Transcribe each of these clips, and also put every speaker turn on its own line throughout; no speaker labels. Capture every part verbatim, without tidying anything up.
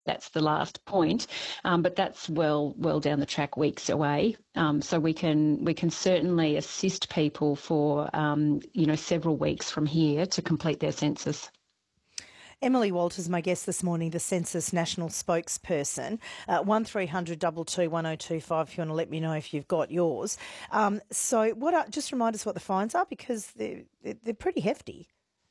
that's the last point, um, but that's well well down the track, weeks away. Um, so we can we can certainly assist people for um, you know several weeks from here to complete their census.
Emily Walters, my guest this morning, the Census National Spokesperson. Uh, one three hundred two two one oh two five if you want to let me know if you've got yours. Um, so what are, just remind us what the fines are, because they're, they're, they're pretty hefty.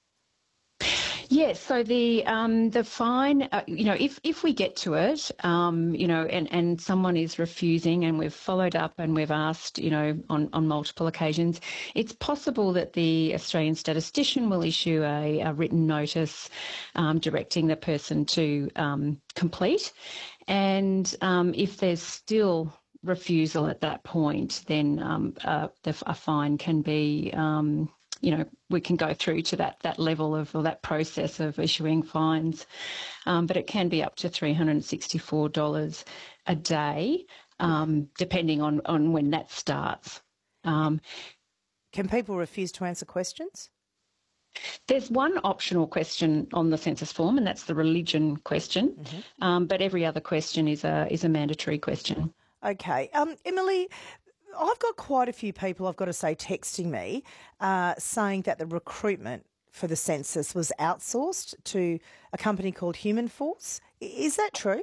Yes, so the um, the fine, uh, you know, if, if we get to it, um, you know, and, and someone is refusing, and we've followed up and we've asked, you know, on, on multiple occasions, it's possible that the Australian statistician will issue a, a written notice um, directing the person to um, complete. And um, if there's still refusal at that point, then um, uh, the, a fine can be um, you know, we can go through to that that level of, or that process of issuing fines, um, but it can be up to three hundred sixty-four dollars a day, um, depending on, on when that starts. Um,
Can people refuse to answer questions?
There's one optional question on the census form, and that's the religion question, mm-hmm. um, but every other question is a is a mandatory question.
Okay. Um, Emily, I've got quite a few people, I've got to say, texting me uh, saying that the recruitment for the census was outsourced to a company called Human Force. Is that true?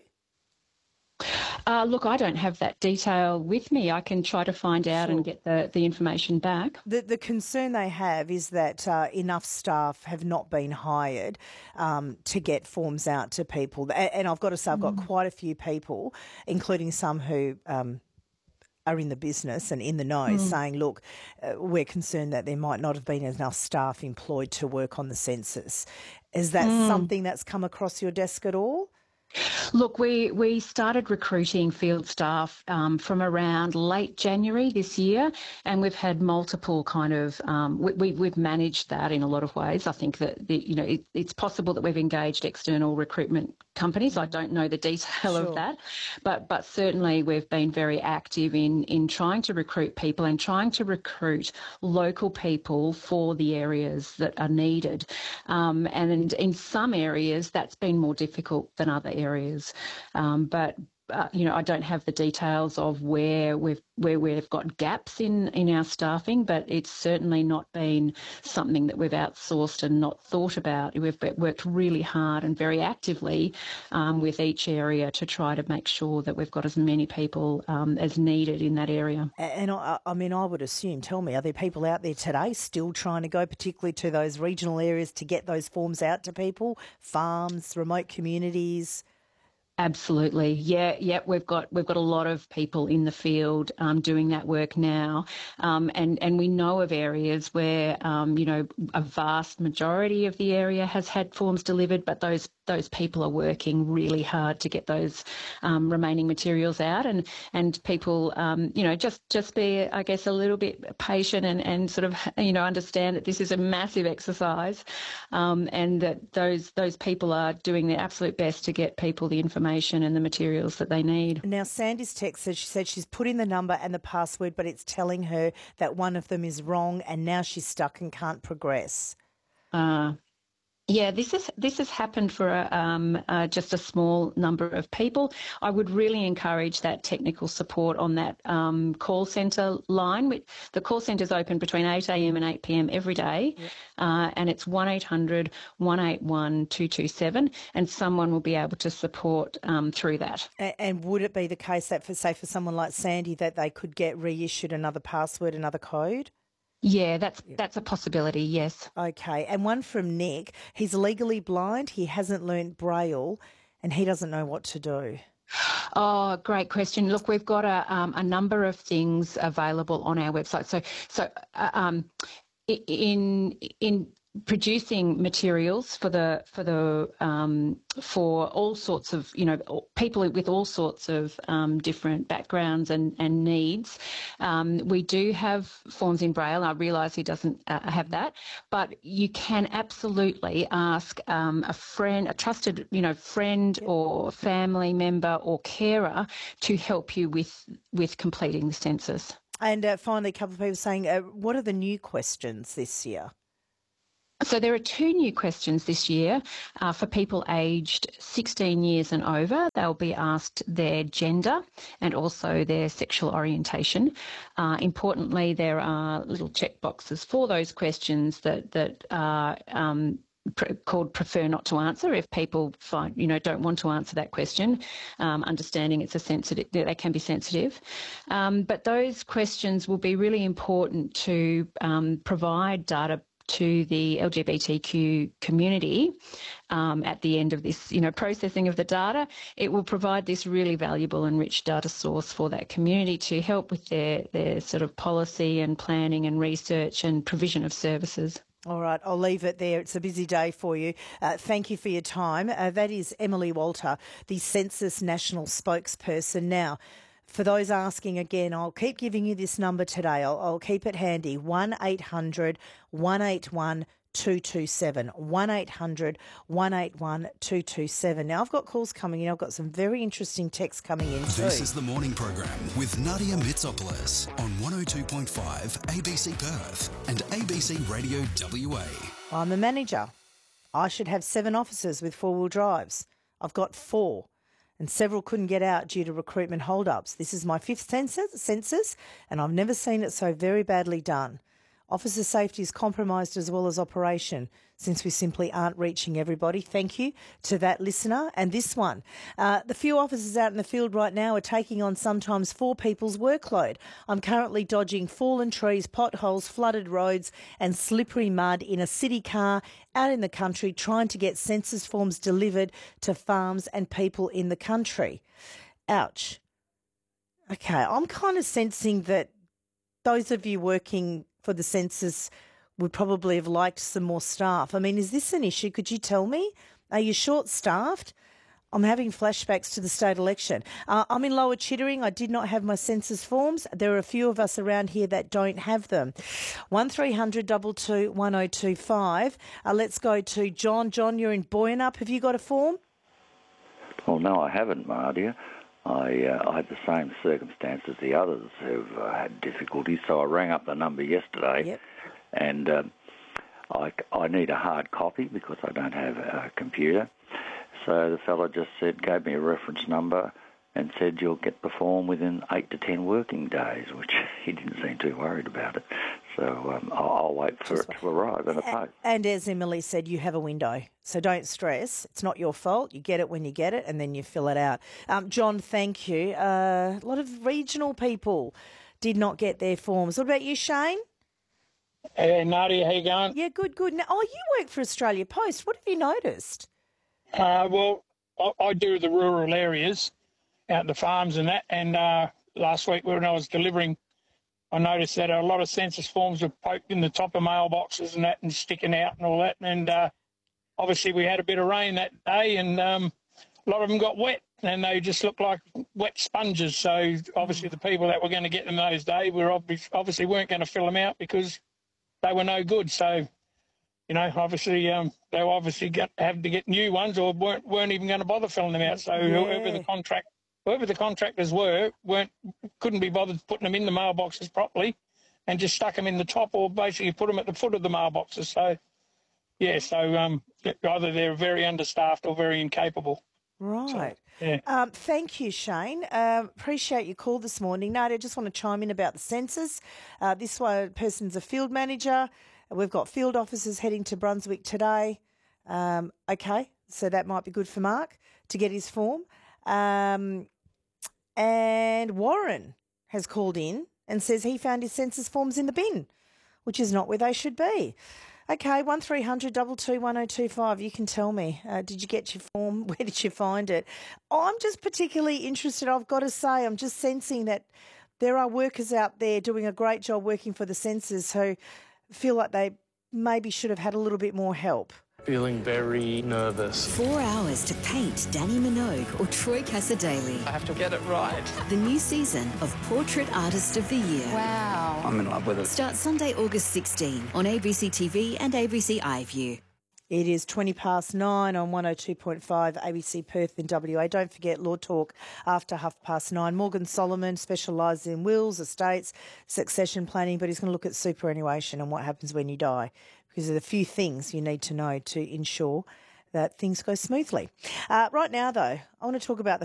Uh, look, I don't have that detail with me. I can try to find out
Sure.
and get the, the information back.
The, the concern they have is that uh, enough staff have not been hired um, to get forms out to people. And, and I've got to say, I've got mm. quite a few people, including some who um, are in the business and in the know, mm. saying, look, uh, we're concerned that there might not have been enough staff employed to work on the census. Is that mm. something that's come across your desk at all?
Look, we, we started recruiting field staff um, from around late January this year, and we've had multiple kind of um, we, we, we've managed that in a lot of ways. I think that the, you know it, it's possible that we've engaged external recruitment companies. I don't know the detail sure. of that, but but certainly we've been very active in in trying to recruit people and trying to recruit local people for the areas that are needed. Um, and in some areas that's been more difficult than other areas, um, but uh, you know I don't have the details of where we've where we've got gaps in in our staffing, but it's certainly not been something that we've outsourced and not thought about. We've worked really hard and very actively um, with each area to try to make sure that we've got as many people um, as needed in that area.
And I, I mean, I would assume, tell me, are there people out there today still trying to go particularly to those regional areas to get those forms out to people, farms, remote communities?
Absolutely, yeah, yeah. We've got we've got a lot of people in the field um, doing that work now, um, and and we know of areas where um, you know a vast majority of the area has had forms delivered, but those those people are working really hard to get those um, remaining materials out, and and people um, you know just just be I guess a little bit patient and and sort of you know understand that this is a massive exercise, um, and that those those people are doing their absolute best to get people the information and the materials that they need.
Now, Sandy's text says she said she's put in the number and the password, but it's telling her that one of them is wrong, and now she's stuck and can't progress.
Uh, yeah, this is this has happened for a, um, uh, just a small number of people. I would really encourage that technical support on that um, call centre line. Which, the call centre is open between eight a m and eight p m every day, yep. uh, and it's one eight hundred one eight one two two seven, and someone will be able to support um, through that.
And, and would it be the case that, for say, for someone like Sandy, that they could get reissued another password, another code?
Yeah, that's that's a possibility, yes.
Okay, and one from Nick. He's legally blind, he hasn't learnt Braille, and he doesn't know what to do.
Oh, great question. Look, we've got a um, a number of things available on our website. So, so uh, um, in in producing materials for the for the um, for all sorts of you know people with all sorts of um, different backgrounds and and needs. Um, we do have forms in Braille. I realise he doesn't uh, have that, but you can absolutely ask um, a friend, a trusted you know friend or family member or carer to help you with with completing the census.
And uh, finally, a couple of people saying, uh, what are the new questions this year?
So there are two new questions this year uh, for people aged sixteen years and over. They'll be asked their gender and also their sexual orientation. Uh, importantly, there are little check boxes for those questions that that are um, pr- called prefer not to answer if people find, you know, don't want to answer that question, um, understanding it's a sensitive, they can be sensitive. Um, but those questions will be really important to um, provide data to the L G B T Q community um, at the end of this, you know, processing of the data. It will provide this really valuable and rich data source for that community to help with their, their sort of policy and planning and research and provision of services.
All right, I'll leave it there. It's a busy day for you. Uh, thank you for your time. Uh, that is Emily Walter, the Census National spokesperson. Now, for those asking again, I'll keep giving you this number today. I'll, I'll keep it handy, one eight hundred, one eight one, two two seven, one eight hundred, one eight one, two two seven. Now, I've got calls coming in. I've got some very interesting texts coming in too.
This is the morning program with Nadia Mitsopoulos on one oh two point five A B C Perth and A B C Radio W A.
I'm a manager. I should have seven officers with four-wheel drives. I've got four. And several couldn't get out due to recruitment hold-ups. This is my fifth census, census, and I've never seen it so very badly done. Officer safety is compromised as well as operation, since we simply aren't reaching everybody. Thank you to that listener. And this one, uh, the few officers out in the field right now are taking on sometimes four people's workload. I'm currently dodging fallen trees, potholes, flooded roads and slippery mud in a city car out in the country, trying to get census forms delivered to farms and people in the country. Ouch. Okay, I'm kind of sensing that those of you working for the census would probably have liked some more staff. I mean, is this an issue? Could you tell me? Are you short-staffed? I'm having flashbacks to the state election. Uh, I'm in Lower Chittering. I did not have my census forms. There are a few of us around here that don't have them. one three hundred, two two, one oh two five. Uh, let's go to John. John, you're in Boyanup. Have you got a form?
Well, no, I haven't, Mardia. I, uh, I had the same circumstance as the others who've uh, had difficulties, so I rang up the number yesterday,
Yep.
and um, I, I need a hard copy because I don't have a computer. So the fellow just said, gave me a reference number and said you'll get the form within eight to ten working days, which he didn't seem too worried about it. So um, I'll, I'll wait for Just it to arrive in the post.
And as Emily said, you have a window, so don't stress. It's not your fault. You get it when you get it, and then you fill it out. Um, John, thank you. Uh, a lot of regional people did not get their forms. What about you, Shane?
Hey, Nadia, how you going?
Yeah, good, good. Now, oh, you work for Australia Post. What have you noticed?
Uh, well, I, I do the rural areas, out the farms and that, and uh, last week when I was delivering, I noticed that a lot of census forms were poked in the top of mailboxes and that and sticking out and all that. And uh, obviously we had a bit of rain that day, and um, a lot of them got wet and they just looked like wet sponges. So obviously the people that were going to get them those days were obviously, obviously weren't going to fill them out because they were no good. So, you know, obviously um, they were obviously got, have to get new ones or weren't, weren't even going to bother filling them out. So
Yeah.
whoever the contract Whoever the contractors were, weren't couldn't be bothered putting them in the mailboxes properly, and just stuck them in the top, or basically put them at the foot of the mailboxes. So, yeah, so um, either they're very understaffed or very incapable.
Right.
So, yeah.
Um, thank you, Shane. Um, appreciate your call this morning. Nadia, I just want to chime in about the census. Uh, this one person's a field manager. We've got field officers heading to Brunswick today. Um, okay, so that might be good for Mark to get his form. Um, and Warren has called in and says he found his census forms in the bin, which is not where they should be. Okay, one three hundred, two two, one oh two five. You can tell me, uh, did you get your form? Where did you find it? I'm just particularly interested, I've got to say, I'm just sensing that there are workers out there doing a great job working for the census who feel like they maybe should have had a little bit more help.
Feeling very nervous.
Four hours to paint Danny Minogue or Troy Cassadaly.
I have to get it right.
The new season of Portrait Artist of the Year.
Wow.
I'm in love with it.
Starts Sunday, August sixteenth on A B C T V and A B C iView.
It is twenty past nine on one oh two point five A B C Perth in W A. Don't forget Law Talk after half past nine. Morgan Solomon specialises in wills, estates, succession planning, but he's going to look at superannuation and what happens when you die, because there's a few things you need to know to ensure that things go smoothly. Uh, right now, though, I want to talk about the